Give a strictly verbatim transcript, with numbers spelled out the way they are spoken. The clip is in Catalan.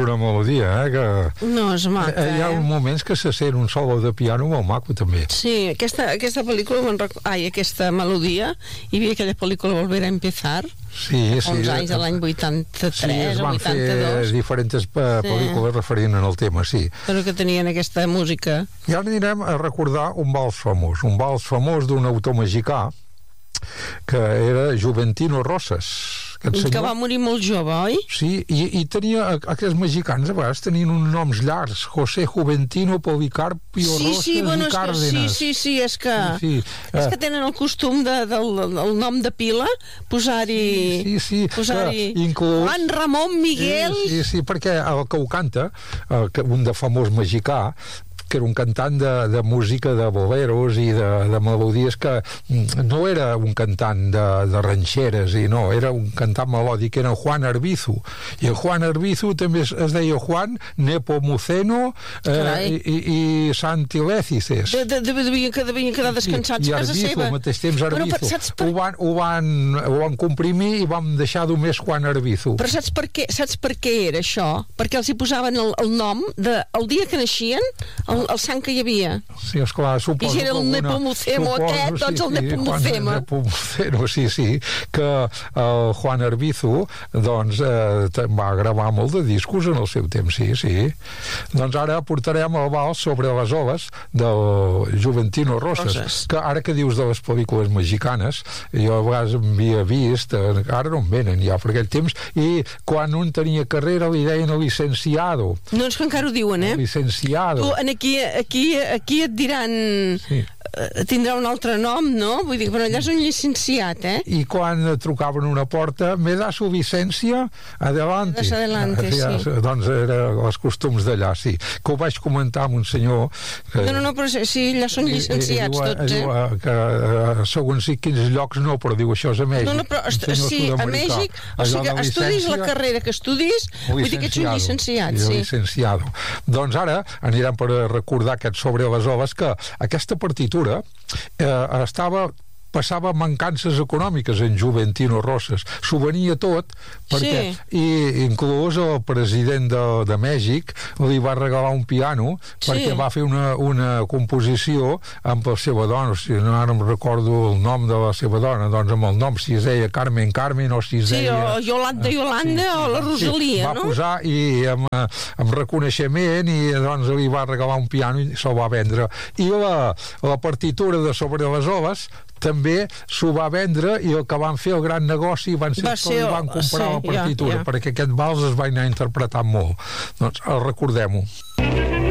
una melodia, eh? Que... No, és maca, Hi ha eh? moments que se sent un solo de piano molt maco, també. Sí, aquesta, aquesta pel·lícula, me'n rec... ai, aquesta melodia, hi havia aquella pel·lícula Volver a empezar, Sí, sí. uns anys de l'any vuitanta-tres sí, es o van vuitanta-dos. fer diferents pel·lícules sí. referint al tema, sí. Però que tenien aquesta música. I ara anirem a recordar un vals famós, un vals famós d'un autor mexicà que era Juventino Rosas. Que va morir molt jove, oi? Sí, i, i tenia, aquests mexicans a vegades tenien uns noms llargs, José Juventino, Policarpio, sí, Rosas sí, bueno, i Cárdenas. Sí, sí, sí, és que, sí, sí. és que tenen el costum de, del, del nom de pila, posar-hi... Sí, sí, posar-hi inclús... Juan Ramon Miguel... Sí, sí, sí, perquè el que ho canta, un de famós mexicà, que era un cantant de, de música de boleros i de, de melodies, que no era un cantant de, de ranxeres, i no, era un cantant melòdic, era Juan Arbizu, i el Juan Arbizu també es, es deia Juan Nepomuceno eh, i, i, i Santilécices. De, de, de, devien, que devien quedar descansats I, a casa Arbizu, seva. al mateix temps Arbizu. Però, saps per... ho, van, ho, van, ho van comprimir i vam deixar només Juan Arbizu. Però saps per què, saps per què era això? Perquè els hi posaven el, el nom de, el dia que naixien, el el, el sang que hi havia. Sí, esclar, suposo I era el alguna, Nepomuceno suposo, aquest, tots sí, el Nepomuceno. Sí, Nepomuceno, sí, sí, que el Juan Arbizu, doncs, eh, va gravar molt de discos en el seu temps, sí, sí. Doncs ara portarem el vals Sobre les oles del Juventino Rosas, Roses. Que ara que dius de les pel·lícules mexicanes, jo a vegades havia vist, ara no en venen ja per aquell temps, i quan un tenia carrera li deien el licenciado. No, és que encara ho diuen, eh? El licenciado. Tu, en aquí, aquí, aquí et diran... Sí. Tindrà un altre nom, no? Vull dir, però allà és un llicenciat, eh? I quan trucaven una porta, me da su licencia, adelante. Des adelante, ja, sí. Doncs era els costums d'allà, sí. Que ho vaig comentar amb un senyor... Que, no, no, no, però sí, allà són llicenciats i, i, tots, eh? Diu, que uh, segons quins llocs no, però diu, això és a Mèxic. No, no, però sí, a Mèxic, o sigui, que estudis la carrera que estudis, vull dir que ets un llicenciat, sí. Licenciado. Doncs ara anirem per recordar aquest Sobre les oles, que aquesta partitura eh, estava passava mancances econòmiques en Juventino Rosas, s'ho venia tot perquè, sí. I inclús el president de, de Mèxic li va regalar un piano sí. perquè va fer una, una composició amb la seva dona, o sigui, no ara em recordo el nom de la seva dona, doncs amb el nom, si es deia Carmen Carmen o si es sí, deia... o Yolanda Yolanda sí, o la Rosalia, sí, va no? Va posar i amb, amb reconeixement i doncs li va regalar un piano i se'l va vendre. I la, la partitura de Sobre les oles també s'ho va vendre, i el que van fer el gran negoci van ser, va ser que van comprar sí, la partitura, ja, ja. perquè aquest vals es va anar interpretant molt. Doncs el recordem-ho.